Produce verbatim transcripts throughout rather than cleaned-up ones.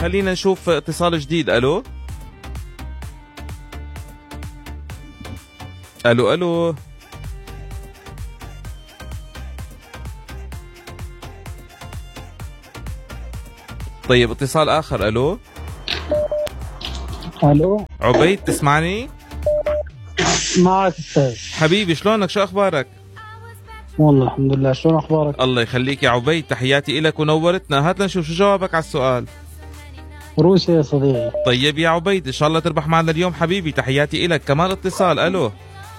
خلينا نشوف اتصال جديد. الو الو الو طيب اتصال اخر. الو الو عبيد، تسمعني؟ معك استاذ. حبيبي شلونك؟ شو اخبارك؟ والله الحمد لله، شلون اخبارك؟ الله يخليك يا عبيد، تحياتي إلك ونورتنا. هات لنشوف شو جوابك على السؤال. روسيا يا صديقي. طيب يا عبيد ان شاء الله تربح معنا اليوم حبيبي، تحياتي إلك. كمان اتصال. الو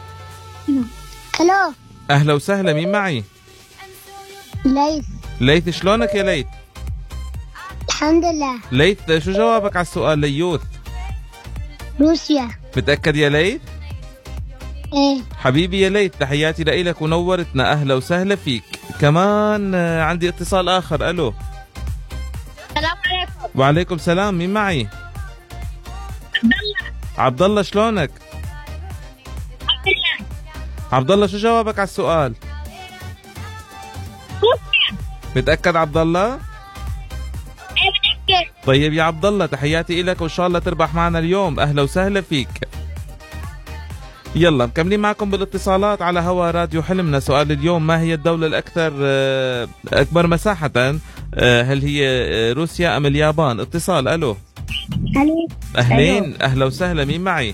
الو اهلا وسهلا، مين معي؟ ليث. ليث، شلونك يا ليث؟ الحمد لله. ليث شو جوابك على السؤال ليوث؟ روسيا. متأكد يا ليث؟ ايه حبيبي يا ليث، تحياتي لإلك ونورتنا، أهلا وسهلا فيك. كمان عندي اتصال آخر. ألو السلام عليكم. وعليكم سلام، مين معي؟ عبد الله. عبد الله، شلونك؟ عبد الله. عبد الله شو جوابك على السؤال؟ روسيا. متأكد عبد الله؟ ايه متأكد. طيب يا عبد الله، تحياتي إلك وإن شاء الله تربح معنا اليوم، أهلا وسهلا فيك. يلا مكملين معكم بالاتصالات على هوا راديو حلمنا. سؤال اليوم: ما هي الدولة الأكثر أكبر مساحة؟ هل هي روسيا أم اليابان؟ اتصال. ألو الو أهلين، أهلا وسهلا، مين معي؟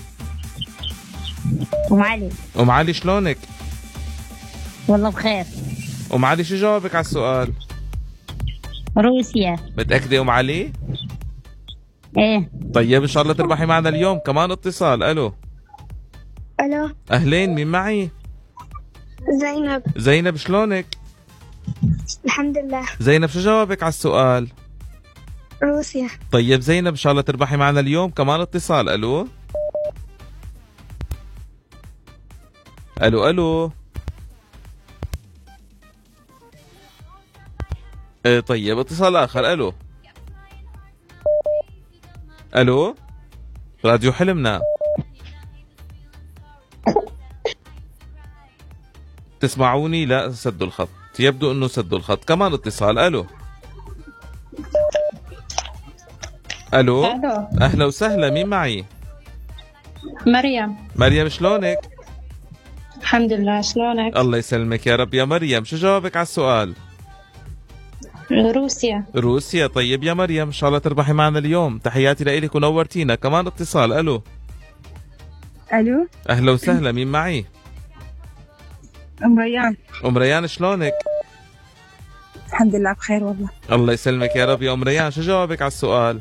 ام علي. أم علي، شلونك؟ والله بخير. أم علي شو جوابك على السؤال؟ روسيا. متأكدة أم علي؟ ايه. طيب إن شاء الله تربحي معنا اليوم. كمان اتصال. ألو الو أهلين، مين معي؟ زينب. زينب، شلونك؟ الحمد لله. زينب شو جوابك على السؤال؟ روسيا. طيب زينب إن شاء الله تربحي معنا اليوم. كمان اتصال. ألو ألو ألو اه طيب اتصال آخر. ألو ألو راديو حلمنا، تسمعوني؟ لا سدوا الخط، يبدو انه سدوا الخط. كمان اتصال. الو الو الو اهلا وسهلا، مين معي؟ مريم. مريم، شلونك؟ الحمد لله، شلونك؟ الله يسلمك يا رب. يا مريم شو جوابك على السؤال؟ روسيا. روسيا. طيب يا مريم ان شاء الله تربحي معنا اليوم، تحياتي لإلك ونورتينا. كمان اتصال. الو الو اهلا وسهلا، مين معي؟ ام ريان. ام ريان، شلونك؟ الحمد لله بخير والله. الله يسلمك يا رب. يا ام ريان شو جوابك على السؤال؟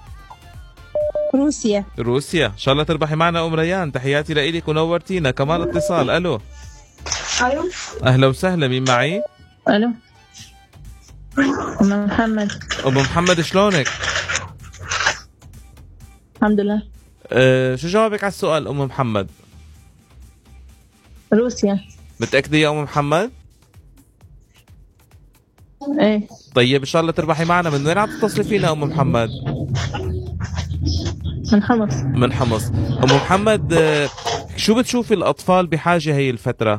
روسيا. روسيا. ان شاء الله تربحي معنا ام ريان، تحياتي لإلك ونورتينا. كمان اتصال. الو الو اهلا وسهلا، مين معي؟ الو ام محمد. ام محمد، شلونك؟ الحمد لله. أه شو جوابك على السؤال ام محمد؟ روسيا. متأكدة يا ام محمد؟ ايه. طيب ان شاء الله تربحي معنا. من وين عم تتصلي فينا ام محمد؟ من حمص. من حمص. ام محمد، أه شو بتشوفي الاطفال بحاجة هي الفترة؟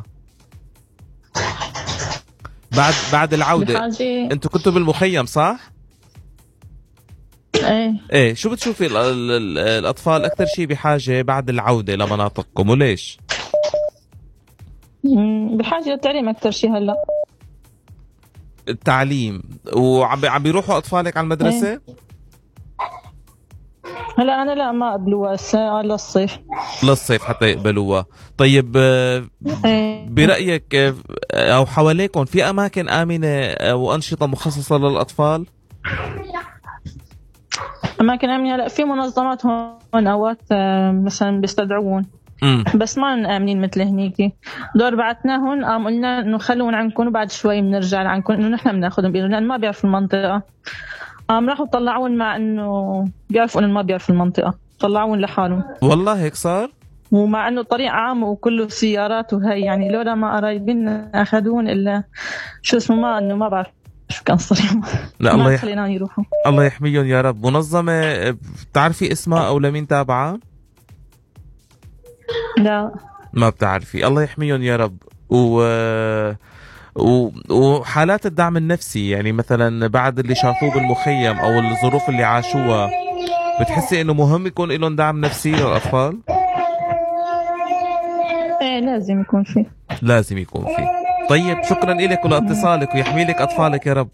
بعد بعد العودة. بحاجة. انتوا كنتوا بالمخيم صح؟ ايه. ايه، شو بتشوفي ال ال ال الاطفال اكثر شيء بحاجة بعد العودة لمناطقكم وليش؟ مم، بحاجة للتعليم أكثر شيء هلا. التعليم. وعم عم بيروحوا اطفالك على المدرسة؟ ايه. هلا أنا لا ما قبلوها هسه للصيف. للصيف حتى يقبلوها. طيب آه، ايه. برأيك آه، او حواليكم في اماكن آمنة آه، وانشطة مخصصة للاطفال؟ أماكن آمنة هلا في منظمات هون أوقات آه، مثلا بيستدعون. امم بس ما آمنين مثل هنيك. دور بعتناهم قام قلنا إنه خلون عنكم وبعد شوي بنرجع لعنكم إنه نحن بناخذهم بإيدهم لأن ما بيعرفوا المنطقة. قام راحوا طلعون مع إنه بيعرفوا إنه ما بيعرفوا المنطقة، طلعون لحالهم. والله هيك صار؟ ومع إنه طريق عام وكله سيارات وهي يعني لولا ما قرايبين أخذون إلا شو اسمه ما إنه ما بعرف شو كان صار. لا الله ما يح... خلينا يروحوا. الله يحميهم يا رب. منظمة بتعرفي اسمها او لمين تابعة؟ لا ما بتعرفي. الله يحميهم يا رب. و... و... وحالات الدعم النفسي يعني مثلا بعد اللي شافوه بالمخيم او الظروف اللي عاشوها بتحسي انه مهم يكون لهم دعم نفسي للاطفال؟ ايه لازم يكون في. لازم يكون في. طيب شكرا لك ولاتصالك ويحمي لك اطفالك يا رب.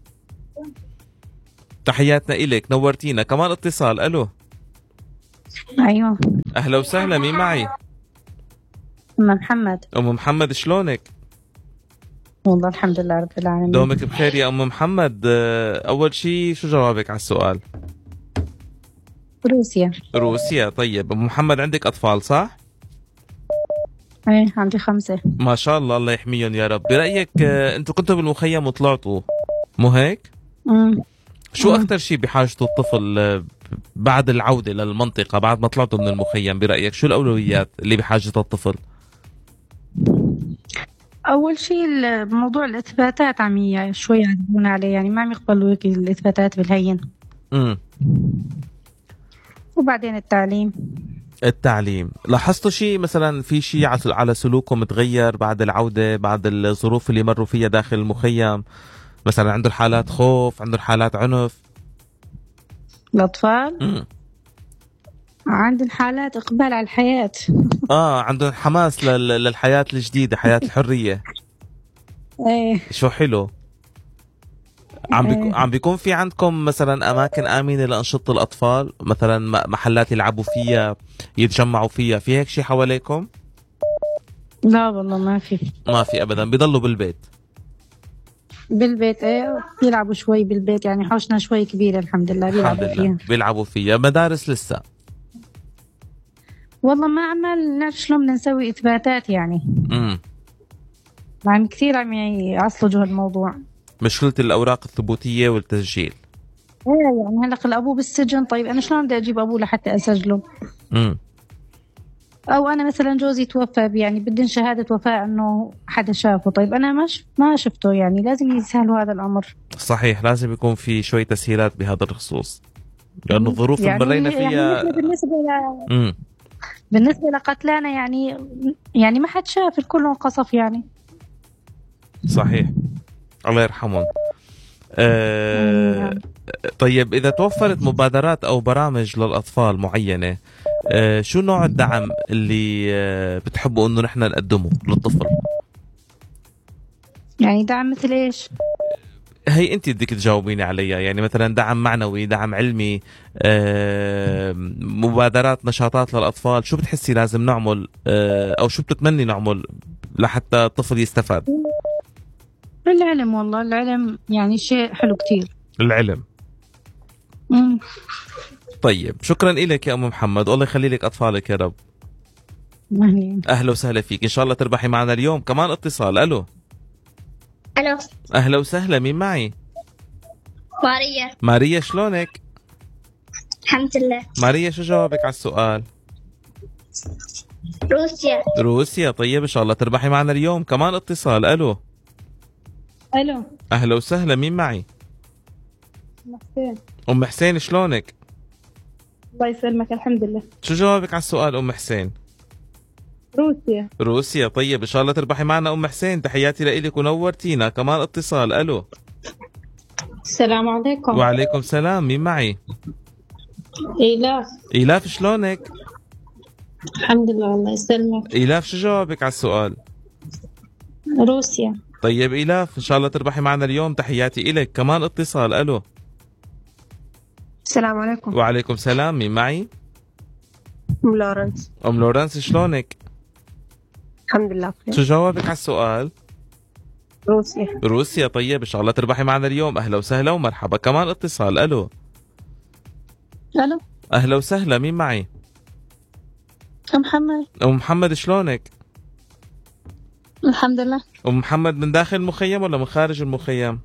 تحياتنا إلك، نورتينا. كمان اتصال. الو. ايوه. اهلا وسهلا، مين معي؟ ام محمد. ام محمد، شلونك؟ والله الحمد لله رب العالمين. دومك بخير يا ام محمد. اول شيء شو جوابك على السؤال؟ روسيا. روسيا. طيب ام محمد عندك اطفال صح؟ ايه عندي خمسة. ما شاء الله، الله يحميهم يا رب. برأيك انتوا كنتوا بالمخيم وطلعتوا مو هيك؟ امم شو اكثر شيء بحاجته الطفل بعد العودة للمنطقة بعد ما طلعتوا من المخيم؟ برأيك شو الأولويات اللي بحاجتها الطفل؟ اول شيء موضوع الاثباتات عم ي- شوي يعذبون عليه، يعني ما عم يقبلوا هيك الاثباتات بالهين. امم وبعدين التعليم. التعليم. لاحظتوا شيء مثلا، في شيء على على سلوكهم تغير بعد العودة، بعد الظروف اللي مروا فيها داخل المخيم؟ مثلا عنده حالات خوف، عنده حالات عنف؟ الاطفال امم عندهم حالات اقبال على الحياة. اه عندهم حماس لل... للحياة الجديدة، حياة الحرية. ايه. شو حلو. عم بيكون إيه. عم بيكون في عندكم مثلا اماكن امنه لانشطه الاطفال، مثلا م- محلات يلعبوا فيها، يتجمعوا فيها، في هيك شيء حواليكم؟ لا والله ما في. ما في ابدا، بيضلوا بالبيت. بالبيت ايه، بيلعبوا شوي بالبيت، يعني حوشنا شوي كبيرة الحمد لله الحمد بيلعبوا لله فيها. بيلعبوا فيها. مدارس لسه؟ والله ما عمال نعرف شلون بدنا نسوي اثباتات يعني. امم عم كثير عم يعصلجوا هالموضوع. مشكله الاوراق الثبوتيه والتسجيل. ايه يعني هلا خل ابوه بالسجن، طيب انا شلون بدي اجيب ابوه لحتى اسجله؟ امم او انا مثلا جوزي توفى، يعني بدي شهاده وفاه انه حدا شافه، طيب انا ما ش... ما شفته، يعني لازم يسهلوا هذا الامر. صحيح، لازم يكون في شوي تسهيلات بهذا الخصوص، لانه الظروف اللي يعني مرينا فيها. يعني بالنسبه ل... امم بالنسبه لقتلانا يعني يعني ما حد شاف، الكل انقصف يعني. صحيح، الله يرحمهم. آه طيب إذا توفرت مبادرات أو برامج للأطفال معينة، آه شو نوع الدعم اللي آه بتحبوا إنه نحن نقدمه للطفل؟ يعني دعم مثل ايش؟ هي أنت بدك تجاوبيني عليها. يعني مثلا دعم معنوي، دعم علمي، آه مبادرات، نشاطات للأطفال. شو بتحسي لازم نعمل آه أو شو بتتمني نعمل لحتى الطفل يستفاد؟ العلم، والله العلم يعني شيء حلو كتير. العلم. امم طيب شكرا إلك يا أم محمد، والله يخلي لك أطفالك يا رب. يعني أهلا وسهلا فيك، إن شاء الله تربحي معنا اليوم. كمان اتصال. ألو. ألو. أهلا وسهلا، مين معي؟ ماريا. ماريا، شلونك؟ الحمد لله. ماريا شو جوابك على السؤال؟ روسيا. روسيا. طيب إن شاء الله تربحي معنا اليوم. كمان اتصال. ألو. الو. أهلا وسهلا، مين معي؟ محسن. أم حسين، شلونك؟ الله يسلمك الحمد لله. شو جوابك على السؤال أم حسين؟ روسيا. روسيا. طيب إن شاء الله تربحي معنا أم حسين، تحياتي لإلك ونورتينا. كمان اتصال. ألو. السلام عليكم. وعليكم السلام، مين معي؟ إيلاف. إيلاف، شلونك؟ الحمد لله الله يسلمك. إيلاف شو جوابك على السؤال؟ روسيا. طيب إيلاف إن شاء الله تربحي معنا اليوم، تحياتي إلك. كمان اتصال. ألو. السلام عليكم. وعليكم السلام، مين معي؟ أم لورنس. أم لورنس، شلونك؟ الحمد لله بخير. شو جوابك على السؤال؟ روسيا. روسيا. طيب إن شاء الله تربحي معنا اليوم. أهلا وسهلا ومرحبا. كمان اتصال. ألو. ألو. أهلا وسهلا، مين معي؟ أم محمد. أم محمد، شلونك؟ الحمد لله. أم محمد من داخل المخيم ولا من خارج المخيم؟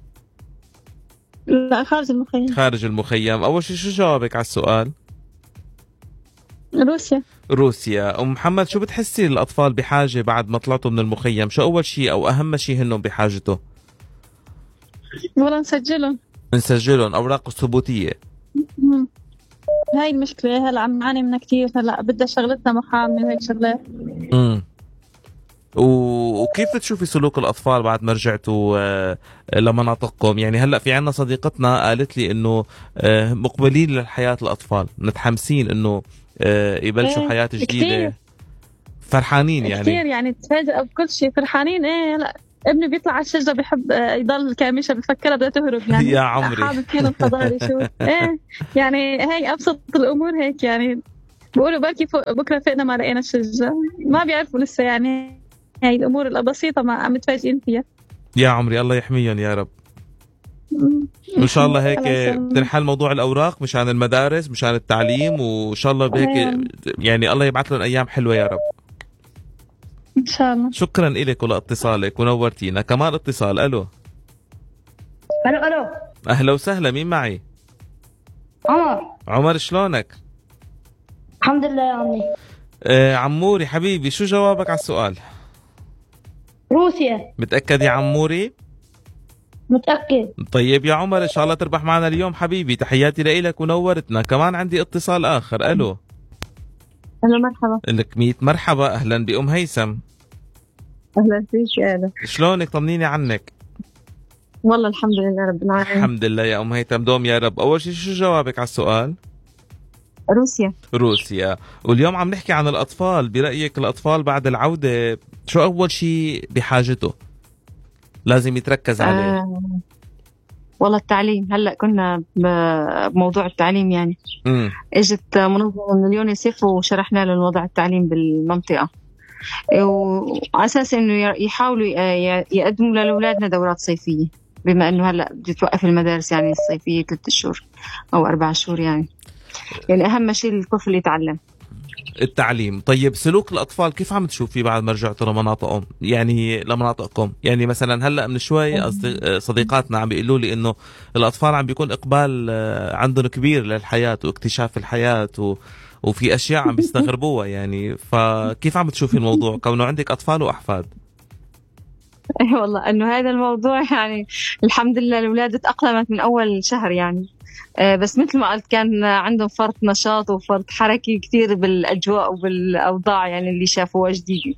لا خارج المخيم. خارج المخيم. أول شيء شو جوابك على السؤال؟ روسيا. روسيا. أم محمد شو بتحسي الأطفال بحاجة بعد ما طلعتوا من المخيم؟ شو أول شيء أو أهم شيء هنهم بحاجته؟ ولا نسجلهم. نسجلهم، أوراق الثبوتية. مم. هاي المشكلة هلا عم نعاني منها كثير، هلا بدها شغلتنا محامي وهيك شغلات. امم وكيف تشوفي سلوك الأطفال بعد ما رجعتوا آه لمناطقكم؟ يعني هلأ في عنا صديقتنا قالت لي إنه آه مقبلين للحياة الأطفال، متحمسين إنه آه يبلشوا إيه حياة جديدة كتير. فرحانين يعني كثير يعني تفاجئ بكل شيء، فرحانين. ايه لا ابني بيطلع على الشجره بحب آه، يضل كامشه، بفكرها بدها تهرب يعني. يا عمري. حابب كثير الفضاء يشوف. ايه يعني هي ابسط الامور هيك يعني. بقولوا بركي بكره فقنا ما لقينا الشجره، ما بيعرفوا لسه يعني. هاي الامور البسيطه ما عم متفاجئين فيها. يا عمري الله يحميهم يا رب. وإن شاء الله هيك بتنحل موضوع الأوراق مشان المدارس مشان التعليم، وإن شاء الله بهيك يعني الله يبعث لهم أيام حلوة يا رب إن شاء الله. شكرا إلك ولاتصالك ونورتينا. كمان اتصال. ألو ألو ألو أهلا وسهلا، مين معي؟ عمر. عمر، شلونك؟ الحمد لله يا عمي. آه عموري حبيبي، شو جوابك على السؤال؟ روسيا. متأكد يا عموري؟ متأكد. طيب يا عمر إن شاء الله تربح معنا اليوم حبيبي، تحياتي لإلك ونورتنا. كمان عندي اتصال آخر. ألو أهلا مرحبا. لك مية مرحبا، أهلا بأم هيثم. أهلا فيك يا أهلا. شلونك؟ طمنيني عنك. والله الحمد لله رب العالمين. الحمد لله يا أم هيثم، دوم يا رب. أول شيء شو جوابك على السؤال؟ روسيا. روسيا. واليوم عم نحكي عن الأطفال، برأيك الأطفال بعد العودة شو أول شيء بحاجته لازم يتركز عليه؟ آه والله التعليم. هلأ كنا بموضوع التعليم يعني م. اجت منظمة من اليونيسيف وشرحنا لهم وضع التعليم بالمنطقة، وعلى أساس إنه يحاولوا يقدموا لأولادنا دورات صيفية، بما إنه هلأ بتوقف المدارس يعني الصيفية ثلاثة شهور أو أربعة شهور يعني. يعني أهم شيء الطفل يتعلم التعليم. طيب سلوك الأطفال كيف عم تشوفيه بعد ما رجعتوا لمناطقهم، يعني لمناطقكم؟ يعني مثلا هلأ من شوي صديقاتنا عم بيقولوا لي إنه الأطفال عم بيكون إقبال عندهم كبير للحياة واكتشاف الحياة و... وفي أشياء عم بيستغربوها يعني. فكيف عم تشوفي الموضوع كونه عندك أطفال وأحفاد؟ أي والله إنه هذا الموضوع يعني الحمد لله الأولاد تأقلمت من أول شهر يعني. بس مثل ما قلت كان عندهم فرط نشاط وفرط حركي كتير بالأجواء وبالأوضاع يعني اللي شافوها جديدة.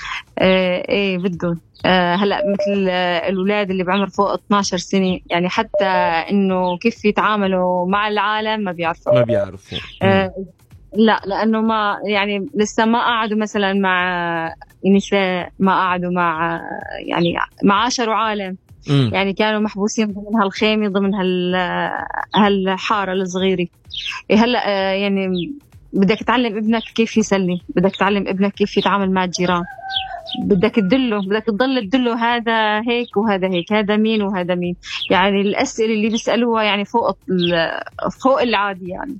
ايه بدهم هلا مثل الأولاد اللي بعمر فوق اثني عشر سنة يعني حتى إنه كيف يتعاملوا مع العالم ما بيعرفوا ما بيعرفوا آه لا لأنه ما يعني لسه ما قعدوا مثلا مع نساء، ما قعدوا مع يعني ما عاشروا عالم. م. يعني كانوا محبوسين ضمن هالخيمة ضمن هال هالحارة الصغيرة. هلا يعني بدك تعلم ابنك كيف يسلي، بدك تعلم ابنك كيف يتعامل مع الجيران، بدك تدله، بدك تضل تدله هذا هيك وهذا هيك، هذا مين وهذا مين. يعني الأسئلة اللي بيسألوها يعني فوق فوق العادي يعني.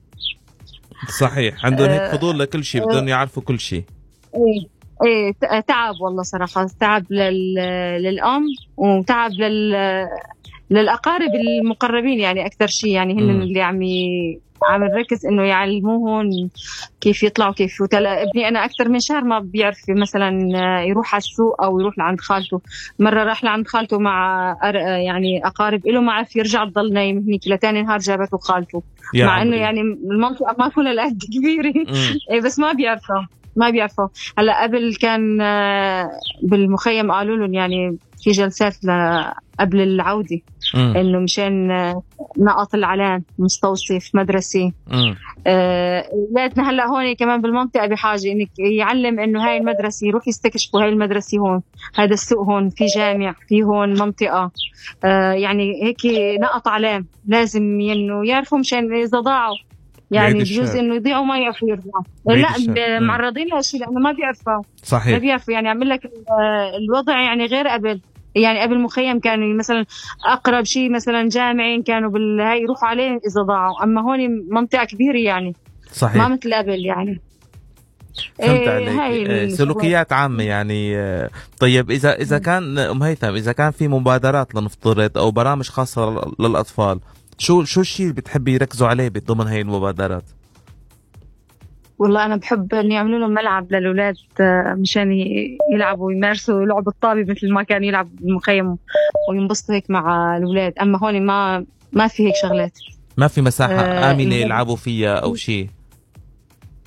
صحيح عندهم هيك فضول لكل شيء، بدهم يعرفوا كل شيء. ايه ايه تعب والله صراحة، تعب لل... للأم وتعب لل... للأقارب المقربين يعني أكثر شيء يعني هن م. اللي عم ي... عم نركز إنه يعلموهم كيف يطلعوا كيف يتلا. ابني أنا أكثر من شهر ما بيعرف مثلا يروح على السوق أو يروح لعند خالته. مرة راح لعند خالته مع أر... يعني أقارب إله ما عرف يرجع ضل نايم هنيك لتاني نهار جابته خالته، مع إنه يعني المنطقة ما كلها القد كبيرة بس ما بيعرفوا ما بيعرفوا. هلا قبل كان بالمخيم قالوا لهم يعني في جلسات قبل العودة إنه مشان نقط العلام مستوصف مدرسي. أولادنا هلا هون كمان بالمنطقة بحاجة إنك يعلم إنه هاي المدرسة يروح يستكشفوا هاي المدرسة هون، هذا السوق هون في جامع، في هون منطقة آه يعني هيك نقط علام لازم إنه يعرفوا مشان إذا ضاعوا يعني بجوز إنه يضيعوا ما يعرفوا يرجعوا. لا معرضين لهالشيء لأنه ما بيعرفوا. صحيح ما بيعرفوا يعني عمل لك الوضع يعني غير قبل. يعني قبل مخيم كان مثلا أقرب شيء مثلا جامعين كانوا بالهاي يروحوا عليه إذا ضاعوا، أما هون منطقة كبيرة يعني. صحيح ما مثل قبل يعني. فهمت عليك. إيه سلوكيات عامة يعني. طيب إذا إذا كان أم هيثم إذا كان في مبادرات لنفترض أو برامج خاصة للأطفال، شو شو الشيء اللي بتحبي يركزوا عليه ضمن هاي المبادرات؟ والله أنا بحب إن يعملوا لهم ملعب للأولاد مشان يلعبوا ويمارسوا لعب الطابة مثل ما كانوا يلعبوا بالمخيم وينبسطوا هيك مع الأولاد. أما هون ما ما في هيك شغلات، ما في مساحة آه آمنة يلعبوا فيها أو شيء.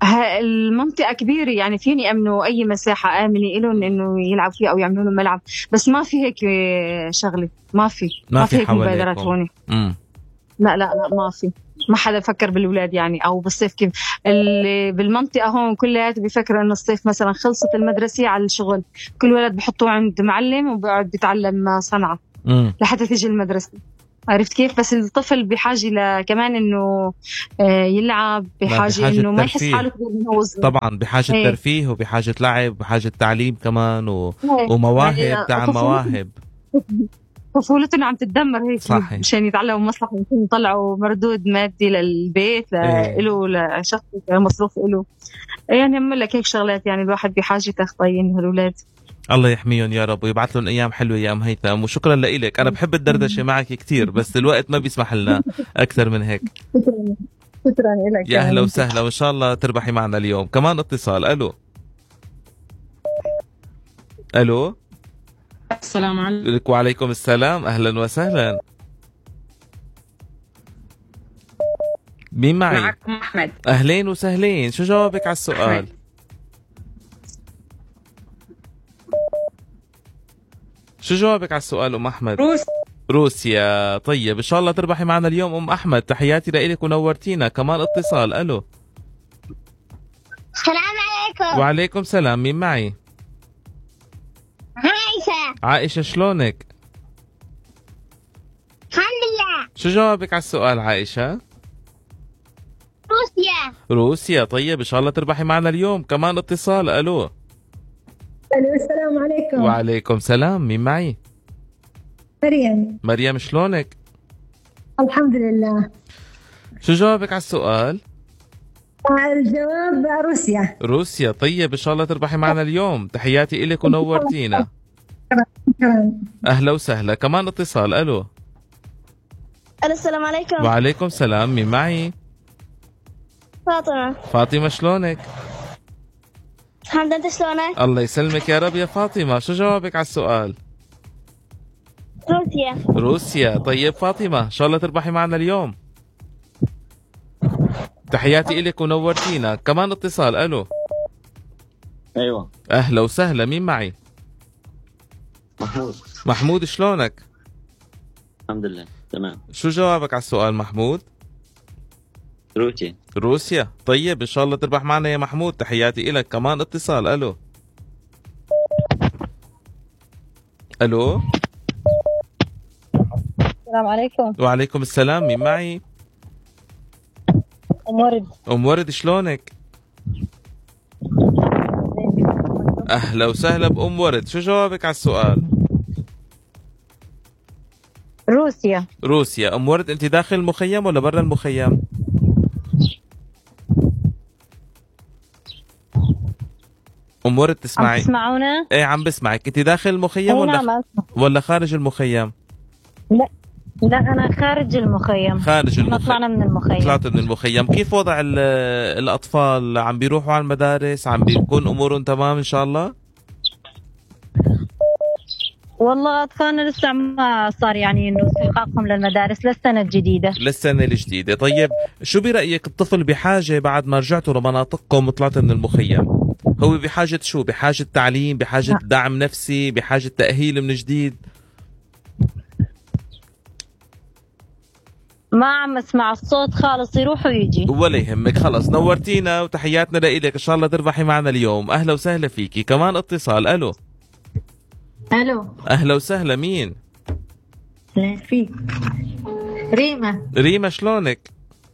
ها- المنطقة كبيرة يعني فيني يأمنوا أي مساحة آمنة إلهم إنه يلعب فيها أو يعملوا لهم ملعب، بس ما في هيك شغلة، ما في ما ما في في هيك مبادرات حواليكم. هون. امم لا لا لا ما في، ما حدا فكر بالولاد يعني، أو بالصيف كيف اللي بالمنطقة هون كلياته بيفكروا إنه الصيف مثلا خلصت المدرسة على الشغل، كل ولد بحطوه عند معلم وبيقعد بيتعلم صنعة امم لحتى تيجي المدرسة. عرفت كيف؟ بس الطفل بحاجة ل- كمان إنه آه، يلعب، بحاجة بحاجة إنه ما يحس ترفيه. حاله كبير من هو صغير. طبعا بحاجة إيه. ترفيه وبحاجة لعب وبحاجة تعليم كمان و... إيه. ومواهب، يعني دعم طفولتهم- مواهب. طفولتهم عم تتدمر هيك صحيح. مشان يتعلموا مصلحة، مشان يطلعوا مردود مادي للبيت إيه. له لشخص مصروف له. يعني أعمل لك هيك شغلات، يعني الواحد بحاجة تخطين هالولاد. الله يحميهم يا رب ويبعث لهم ايام حلوه يا ام هيثم، وشكرا لك. انا بحب الدردشه معك كثير بس الوقت ما بيسمح لنا اكثر من هيك. شكرا شكرا لك. يا اهلا وسهلا، وان شاء الله تربحي معنا اليوم. كمان اتصال. الو الو. السلام عليكم. لك وعليكم السلام، اهلا وسهلا. مين معي؟ معكم أحمد. اهلين وسهلين، شو جوابك على السؤال؟ أحمد. شو جوابك على السؤال ام احمد؟ روس. روسيا. طيب ان شاء الله تربحي معنا اليوم ام احمد، تحياتي لك ونورتينا. كمان اتصال. الو. السلام عليكم. وعليكم سلام، مين معي؟ عايشة. عائشة، شلونك؟ الحمد لله. شو جوابك على السؤال عائشة؟ روسيا. روسيا. طيب ان شاء الله تربحي معنا اليوم. كمان اتصال. الو. الو السلام عليكم. وعليكم سلام، مين معي؟ مريم. مريم، شلونك؟ الحمد لله. شو جوابك على السؤال؟ الجواب روسيا. روسيا. طيب ان شاء الله تربحي معنا اليوم، تحياتي إلك ونورتينا. شكرا. اهلا وسهلا. كمان اتصال. الو. السلام عليكم. وعليكم سلام، مين معي؟ فاطمة. فاطمة، شلونك؟ الحمد لله، انت شلونك؟ الله يسلمك يا رب يا فاطمة. شو جوابك على السؤال؟ روسيا. روسيا. طيب فاطمة ان شاء الله تربحي معنا اليوم، تحياتي إلك ونورتينا. كمان اتصال. الو. ايوه. اهلا وسهلا، مين معي؟ محمود. محمود، شلونك؟ الحمد لله تمام. شو جوابك على السؤال محمود؟ روسيا. روسيا. طيب ان شاء الله تربح معنا يا محمود، تحياتي إلك. كمان اتصال. الو. الو. السلام عليكم. وعليكم السلام، مين معي؟ ام ورد. ام ورد، شلونك؟ اهلا وسهلا بام ورد. شو جوابك على السؤال؟ روسيا. روسيا. ام ورد، انت داخل المخيم ولا برا المخيم؟ ام ورد، عم تسمعي؟ تسمعونا؟ ايه عم بسمعك. انت داخل المخيم أي ولا نعم أسمع. ولا خارج المخيم؟ لا أنا خارج المخيم. خارج احنا المخيم. طلعنا من المخيم. طلعت من المخيم. كيف وضع ال- الاطفال؟ عم بيروحوا على المدارس؟ عم بيكون امورهم تمام ان شاء الله؟ والله أطفالنا لسه ما صار يعني إنه استحقاقهم للمدارس للسنة الجديدة. للسنة الجديدة. طيب شو برأيك الطفل بحاجة بعد ما رجعتوا لمناطقكم وطلعت من المخيم؟ هو بحاجة شو؟ بحاجة تعليم، بحاجة دعم نفسي، بحاجة تأهيل من جديد؟ ما عم اسمع الصوت خالص، يروح ويجي. ولا يهمك، خلص نورتينا وتحياتنا لإلك. إن شاء الله تربحي معنا اليوم. أهلا وسهلا فيكي. كمان اتصال. ألو. الو. أهلا وسهلا، مين؟ اهلا فيك. ريما. ريما، شلونك؟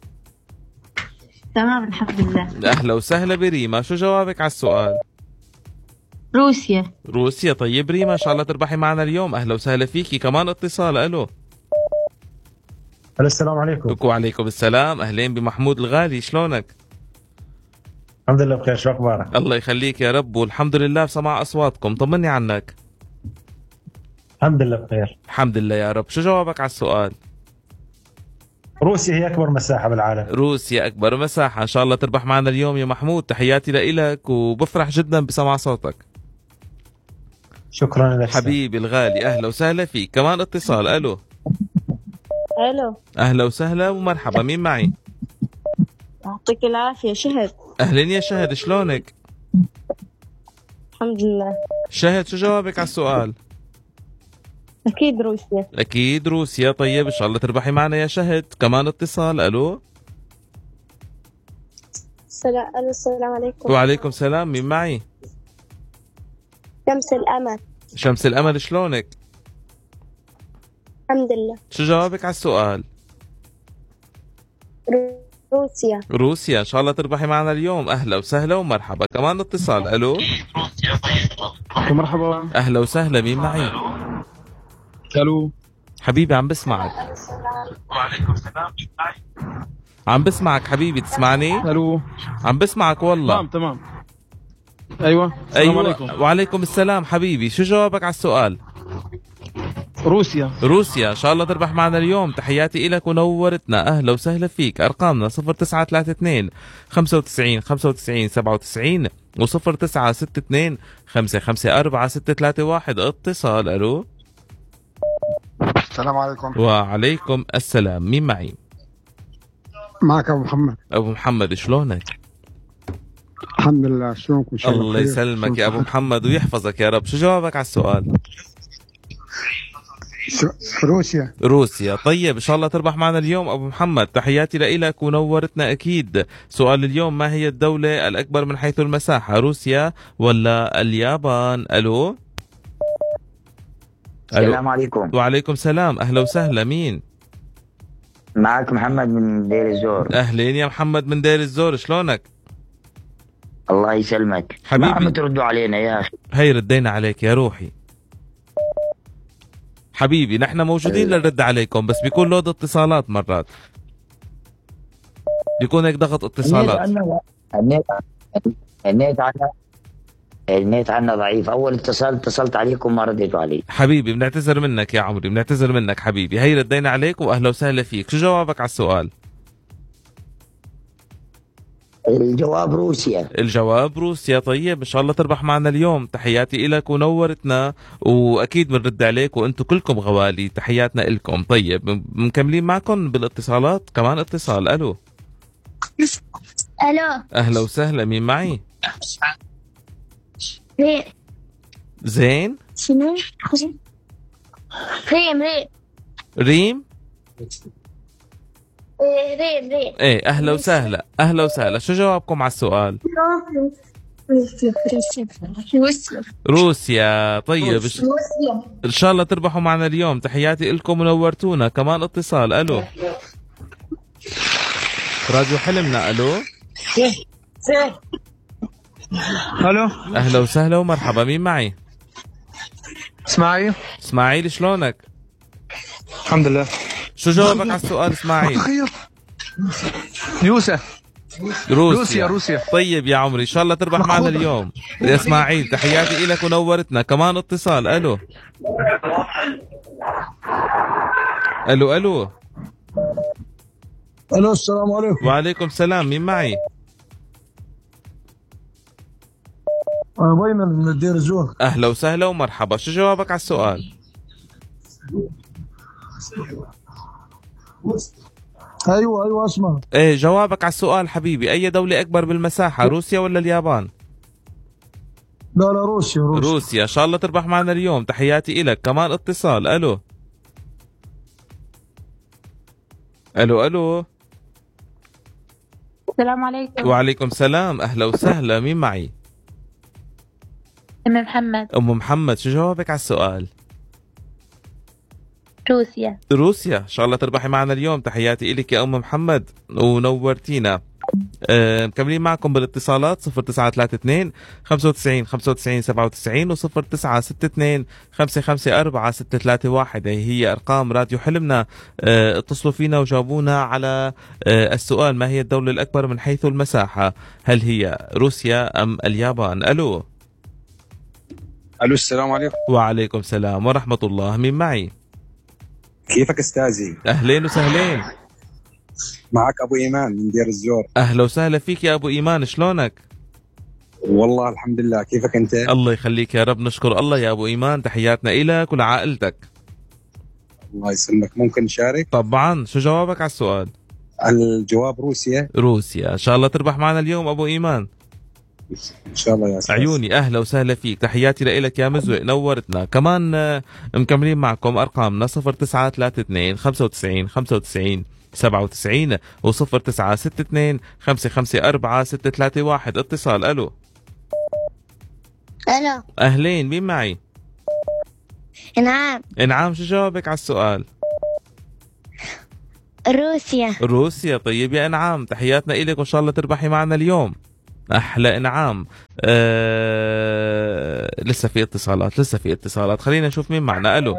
تمام الحمد لله. أهلا وسهلا بريما. شو جوابك على السؤال؟ روسيا. روسيا. طيب ريما إن شاء الله تربحي معنا اليوم. أهلا وسهلا فيكي. كمان اتصال. ألو. السلام عليكم. وعليكم السلام، أهلين بمحمود الغالي، شلونك؟ الحمد لله بخير، شو أخبارك؟ الله يخليك يا رب، والحمد لله بسماع أصواتكم. طمني عنك. الحمد لله بخير. الحمد لله يا رب. شو جوابك على السؤال؟ روسيا هي أكبر مساحة بالعالم. روسيا أكبر مساحة. إن شاء الله تربح معنا اليوم يا محمود، تحياتي لإلك وبفرح جدا بسماع صوتك. شكرا لك حبيبي الغالي، أهلا وسهلا فيك. كمان اتصال. ألو. الو. أهلا وسهلا ومرحبا، مين معي؟ يعطيك العافية. شهد. اهلين يا شهد، شلونك؟ الحمد لله. شهد شو جوابك على السؤال؟ أكيد روسيا. اكيد روسيا. طيب ان شاء الله تربحي معنا يا شهد. كمان اتصال. الو. السلام السلام عليكم. وعليكم السلام. مين معي؟ شمس الأمل. شمس الامل، شلونك؟ الحمد لله. شو جوابك على السؤال؟ روسيا. روسيا. ان شاء الله تربحي معنا اليوم. اهلا وسهلا ومرحبا. كمان اتصال. الو. مرحبا. اهلا وسهلا. مين معي؟ الو حبيبي عم بسمعك. وعليكم السلام. عم بسمعك حبيبي، تسمعني؟ الو عم بسمعك والله. تمام تمام. ايوه السلام أيوة. عليكم. وعليكم السلام حبيبي. شو جوابك على السؤال؟ روسيا. روسيا. ان شاء الله تربح معنا اليوم. تحياتي إلك ونورتنا. اهلا وسهلا فيك. ارقامنا صفر تسعة ثلاثة اثنين خمسة وتسعين خمسة وتسعين سبعة وتسعين وصفر تسعة ستة اثنين خمسة خمسة أربعة ستة ثلاثة واحد. اتصال. الو. السلام عليكم. وعليكم السلام. مين معي؟ معك ابو محمد. ابو محمد، شلونك؟ الحمد لله. شلونكم؟ الله يسلمك يا ابو محمد ويحفظك يا رب. شو جوابك على السؤال؟ روسيا. روسيا. طيب ان شاء الله تربح معنا اليوم ابو محمد. تحياتي لك ونورتنا اكيد. سؤال اليوم: ما هي الدولة الاكبر من حيث المساحة، روسيا ولا اليابان؟ الو. السلام عليكم. وعليكم السلام. اهلا وسهلا. مين معك؟ محمد من دير الزور. اهلين يا محمد من دير الزور، شلونك؟ الله يسلمك حبيبي. ما عم تردوا علينا يا اخي. هي ردينا عليك يا روحي حبيبي. نحن موجودين لنرد عليكم، بس بيكون لود اتصالات مرات، بيكون هيك ضغط اتصالات. النت النت عنا النت عنا ضعيف. اول اتصال اتصلت عليكم ما رديتوا علي. حبيبي بنعتذر منك يا عمري، بنعتذر منك حبيبي. هي ردينا عليك واهلا وسهلا فيك. شو جوابك على السؤال؟ الجواب روسيا. الجواب روسيا. طيب ان شاء الله تربح معنا اليوم. تحياتي إلك ونورتنا، واكيد بنرد عليك وانتم كلكم غوالي. تحياتنا لكم. طيب مكملين معكم بالاتصالات. كمان اتصال. الو. الو. اهلا وسهلا. مين معي؟ ريم. زين. شنو؟ ريم ريم ريم. إيه ريم ريم. ايه اهلا وسهلا. اهلا وسهلا. شو جوابكم على السؤال؟ روسيا. روسيا. طيب روسيا. ان شاء الله تربحوا معنا اليوم. تحياتي لكم ونورتونا. كمان اتصال. الو. راديو حلمنا. الو. الو. اهلا وسهلا ومرحبا. مين معي؟ اسماعيل. اسماعيل، شلونك؟ الحمد لله. شو جوابك على السؤال اسماعيل؟ يوسف. روسيا. روسيا روسيا. طيب يا عمري ان شاء الله تربح معنا اليوم يا اسماعيل. تحياتي لك ونورتنا. كمان اتصال. الو. الو الو. الو السلام عليكم. وعليكم السلام. مين معي؟ انا بيمن من الدير الزور. اهلا وسهلا ومرحبا. شو جوابك على السؤال؟ ايوه ايوه اسمع. ايه جوابك على السؤال حبيبي. اي دولة اكبر بالمساحة، روسيا ولا اليابان؟ لا لا روسيا روسيا. روسيا. ان شاء الله تربح معنا اليوم. تحياتي إلك. كمان اتصال. الو. الو الو. السلام عليكم. وعليكم السلام. اهلا وسهلا. مين معي؟ ام محمد. ام محمد. شو جوابك على السؤال؟ روسيا. روسيا. ان شاء الله تربحي معنا اليوم. تحياتي إلك يا ام محمد ونورتينا. أه مكملين معكم بالاتصالات صفر تسعة ثلاثة اثنين خمسة وتسعين خمسة وتسعين سبعة وتسعين وصفر تسعة ستة اثنين خمسة خمسة أربعة ستة ثلاثة واحد. هي أرقام راديو حلمنا. أه اتصلوا فينا وجاوبونا على أه السؤال: ما هي الدولة الأكبر من حيث المساحة؟ هل هي روسيا أم اليابان؟ ألو. ألو السلام عليكم. وعليكم السلام ورحمة الله. مين معي؟ كيفك استاذي؟ أهلين وسهلين. معك ابو ايمان من دير الزور. اهلا وسهلا فيك يا ابو ايمان. شلونك؟ والله الحمد لله. كيفك انت؟ الله يخليك يا رب. نشكر الله يا ابو ايمان. تحياتنا الك ولعائلتك. الله يسلمك. ممكن نشارك؟ طبعا. شو جوابك على السؤال؟ الجواب روسيا. روسيا. ان شاء الله تربح معنا اليوم ابو ايمان. ان شاء الله يا استاذ. عيوني اهلا وسهلا فيك، تحياتي لك يا مزوق، نورتنا. كمان مكملين معكم ارقامنا صفر تسعة ثلاثة اثنين خمسة وتسعين خمسة وتسعين سبعة وتسعين وصفر تسعة ستة اثنين خمسة خمسة أربعة ستة ثلاثة واحد. اتصال. الو. الو. اهلين، مين معي؟ انعام. انعام، شو جوابك على السؤال؟ روسيا. روسيا. طيب يا انعام، تحياتنا إلك وان شاء الله تربحي معنا اليوم. احلى انعام. أه... لسه في اتصالات، لسه في اتصالات، خلينا نشوف مين معنا. الو.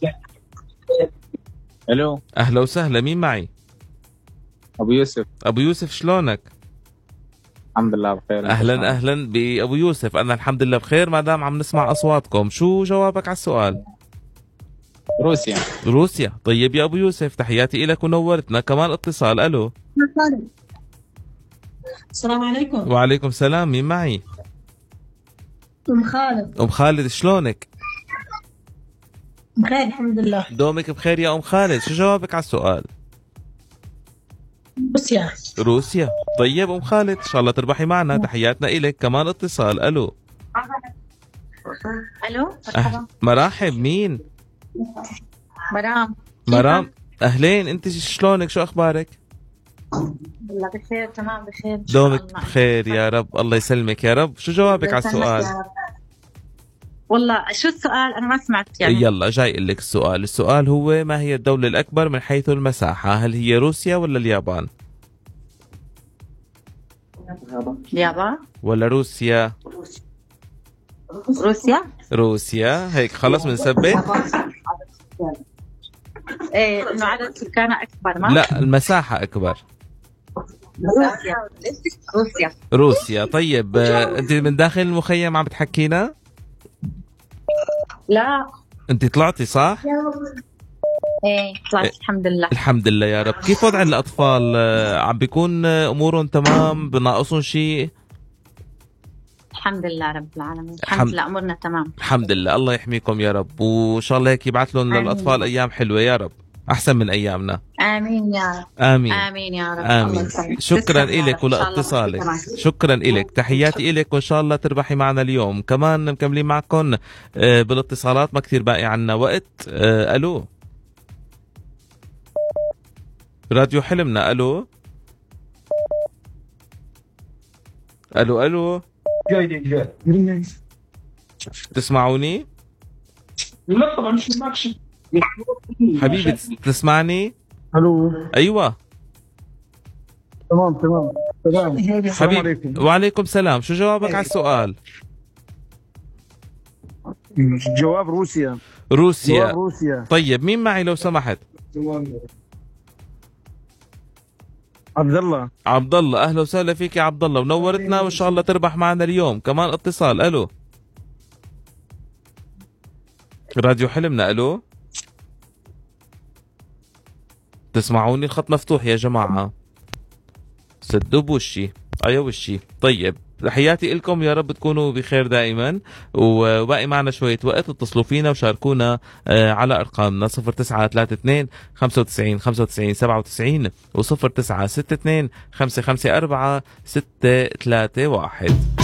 الو. اهلا وسهلا، مين معي؟ ابو يوسف. ابو يوسف، شلونك؟ الحمد لله بخير. اهلا اهلا بابو يوسف، انا الحمد لله بخير ما دام عم نسمع اصواتكم. شو جوابك على السؤال؟ روسيا. روسيا. طيب يا ابو يوسف، تحياتي لك ونورتنا. كمان اتصال. الو. السلام عليكم. وعليكم السلام، مين معي؟ ام خالد. ام خالد، شلونك؟ بخير الحمد لله. دومك بخير يا ام خالد. شو جوابك على السؤال؟ روسيا. روسيا. طيب ام خالد، ان شاء الله تربحي معنا، تحياتنا إلك. كمان اتصال. الو. الو. أه. مراحب، مين؟ مرام. مرام، اهلين، انت شلونك؟ شو اخبارك؟ والله بخير، تمام بخير. دومك بخير يا رب، الله يسلمك يا رب. شو جوابك على السؤال؟ والله شو السؤال؟ انا ما سمعت يعني. يلا جاي لك السؤال. السؤال هو: ما هي الدولة الأكبر من حيث المساحة؟ هل هي روسيا ولا اليابان؟ اليابان ولا روسيا؟ روسيا. روسيا. هيك خلص بنثبت؟ ايه، انه عدد سكانها اكبر. ما لا، المساحة أكبر. روسيا. روسيا. روسيا. طيب أنت من داخل المخيم عم بتحكينا؟ لا. أنت طلعتي صح؟ ايه طلعت الحمد لله. الحمد لله يا رب. كيف وضع الأطفال؟ عم بيكون أمورهم تمام؟ بناقصهم شيء؟ الحمد لله رب العالمين. الحمد لله امورنا تمام. الحمد لله. الله يحميكم يا رب، وان شاء الله هيك يبعث لهم للاطفال ايام حلوه يا رب، احسن من ايامنا. امين يا رب. امين امين يا رب. امين. شكرا لك ولاتصالك. شكرا لك، تحياتي لك، وان شاء الله تربحي معنا اليوم. كمان مكملين معكم بالاتصالات، ما كثير باقي عنا وقت. الو. راديو حلمنا. الو الو الو. تسمعوني؟ لا طبعا مش معكش حبيبي، تسمعني؟ الو. ايوه تمام تمام تمام. حبيبي، وعليكم السلام. شو جوابك على السؤال؟ جواب روسيا. روسيا. جواب روسيا. طيب مين معي لو سمحت؟ عبد الله. عبد الله، اهلا وسهلا فيك يا عبد الله، ونورتنا، وان شاء الله تربح معنا اليوم. كمان اتصال. الو. راديو حلمنا. الو. تسمعوني؟ الخط مفتوح يا جماعة، سدوا بوشي. ايوه وشي. طيب تحياتي لكم، يا رب تكونوا بخير دائما، وباقي معنا شوية وقت. اتصلوا فينا وشاركونا على أرقامنا صفر تسعة ثلاثة اثنين خمسة وتسعين خمسة وتسعين سبعة وتسعين وصفر تسعة ستة اثنين خمسة خمسة أربعة ستة ثلاثة واحد.